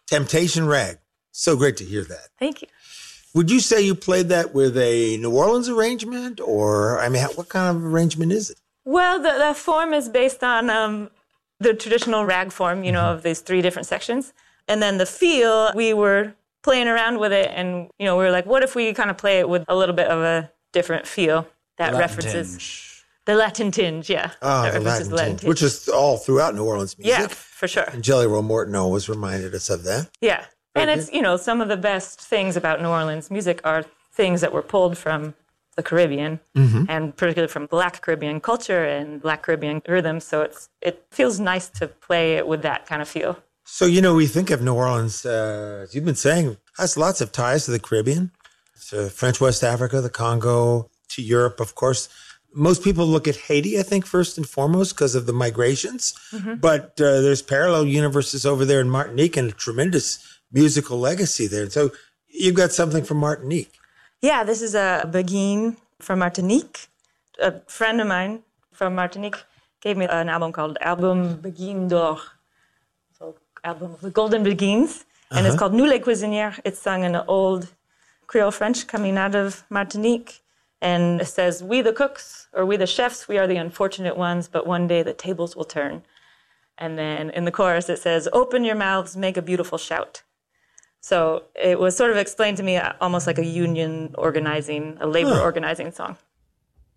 Temptation Rag. So great to hear that. Thank you. Would you say you played that with a New Orleans arrangement, or, I mean, what kind of arrangement is it? Well, the form is based on the traditional rag form, of these 3 different sections. And then the feel, we were playing around with it, and, we were like, what if we kind of play it with a little bit of a different feel that Latin references tinge. the Latin tinge, yeah. Ah, the Latin tinge, which is all throughout New Orleans music. Yeah, for sure. And Jelly Roll Morton always reminded us of that. Yeah. Very And it's, some of the best things about New Orleans music are things that were pulled from the Caribbean, and particularly from Black Caribbean culture and Black Caribbean rhythms. So it feels nice to play it with that kind of feel. So, we think of New Orleans, as you've been saying, has lots of ties to the Caribbean, to French West Africa, the Congo, to Europe, of course. Most people look at Haiti, I think, first and foremost because of the migrations. But there's parallel universes over there in Martinique and a tremendous musical legacy there. So you've got something from Martinique. Yeah, this is a Beguine from Martinique. A friend of mine from Martinique gave me an album called Album Beguine d'Or. So album of the Golden Beguines. And it's called Nous les Cuisinières. It's sung in old Creole French coming out of Martinique. And it says, we the cooks, or we the chefs, we are the unfortunate ones, but one day the tables will turn. And then in the chorus it says, open your mouths, make a beautiful shout. So it was sort of explained to me almost like a union organizing, a labor organizing song.